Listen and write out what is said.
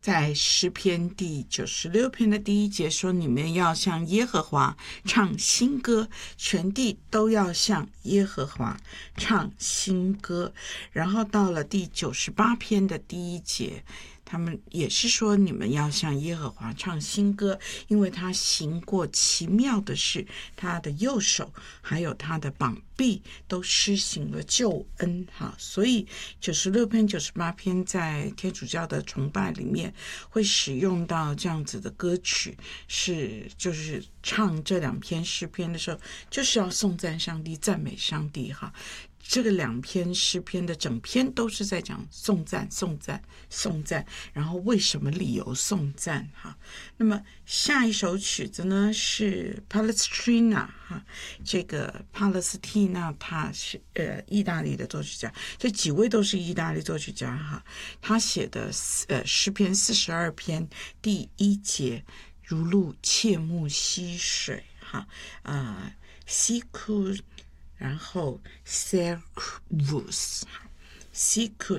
在诗篇第96篇的第1节说，你们要向耶和华唱新歌，全地都要向耶和华唱新歌。然后到了第98篇的第1节，他们也是说，你们要向耶和华唱新歌，因为他行过奇妙的事，他的右手还有他的膀臂都施行了救恩。所以96篇98篇在天主教的崇拜里面会使用到这样子的歌曲，就是唱这2篇诗篇的时候，就是要颂赞上帝，赞美上帝。这个2篇诗篇的整篇都是在讲颂赞，然后为什么理由颂赞。那么下一首曲子呢是 Palestrina， 这个帕勒斯蒂娜他是意大利的作曲家，这几位都是意大利作曲家。他写的诗篇42篇第1节，如鹿切慕溪水。Sicut，然后 Servus， Sicut